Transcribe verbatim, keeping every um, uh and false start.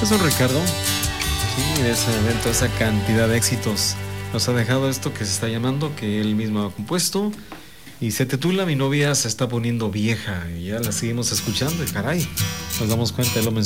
Es un Ricardo. Sí, de ese evento, esa cantidad de éxitos. Nos ha dejado esto que se está llamando, que él mismo ha compuesto. Y se titula Mi novia se está poniendo vieja. Y ya la seguimos escuchando y caray, nos damos cuenta de lo